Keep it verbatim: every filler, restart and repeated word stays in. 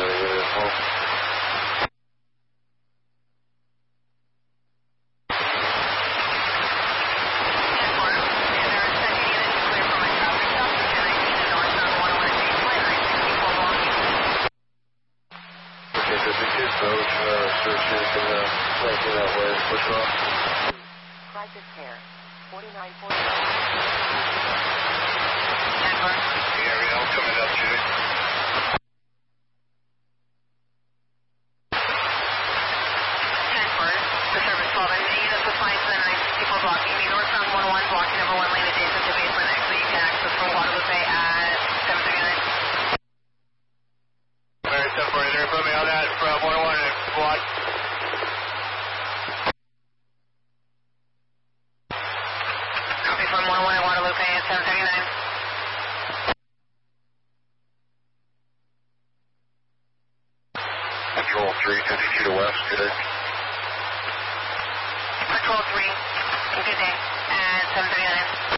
Crisis care, forty-nine forty-nine. Ariel coming up, Judy. ten four, the service twelve and unit supply to the nine sixty-four blocking, the northbound one one, blocking number one lane adjacent to basement X, so you can access from Guadalupe at seven thirty-nine. Alright, seven four, there, put me on that from one one and squad. Copy from one one at Guadalupe at seven thirty-nine. Control three, fifty-two to west, good day. Patrol three, good day, at seven thirty-nine.